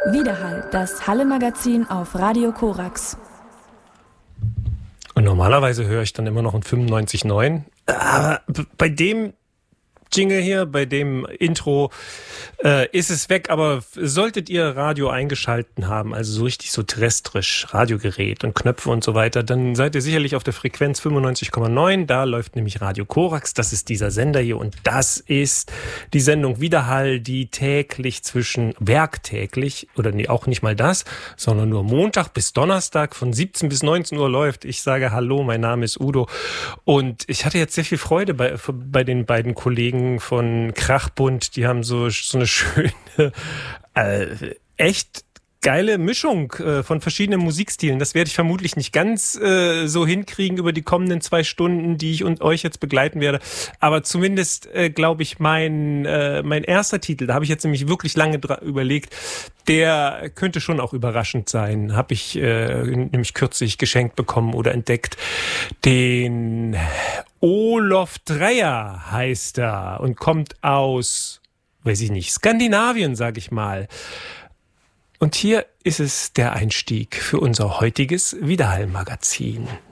Widerhall, das Halle-Magazin auf Radio Korax. Und normalerweise höre ich dann immer noch ein 95.9. Aber bei dem Jingle hier, bei dem Intro ist es weg, aber solltet ihr Radio eingeschalten haben, also so richtig so terrestrisch, Radiogerät und Knöpfe und so weiter, dann seid ihr sicherlich auf der Frequenz 95,9, da läuft nämlich Radio Korax, das ist dieser Sender hier und das ist die Sendung Widerhall, die werktäglich, oder nee, auch nicht mal das, sondern nur Montag bis Donnerstag von 17 bis 19 Uhr läuft. Ich sage Hallo, mein Name ist Udo und ich hatte jetzt sehr viel Freude bei den beiden Kollegen von Krachbund, die haben so eine schöne, echt geile Mischung von verschiedenen Musikstilen. Das werde ich vermutlich nicht ganz so hinkriegen über die kommenden 2 Stunden, die ich und euch jetzt begleiten werde. Aber zumindest, glaube ich, mein erster Titel, da habe ich jetzt nämlich wirklich lange überlegt, der könnte schon auch überraschend sein. Habe ich nämlich kürzlich geschenkt bekommen oder entdeckt. Den Olof Dreyer heißt er und kommt aus, weiß ich nicht, Skandinavien, sage ich mal. Und hier ist es der Einstieg für unser heutiges Widerhall-Magazin.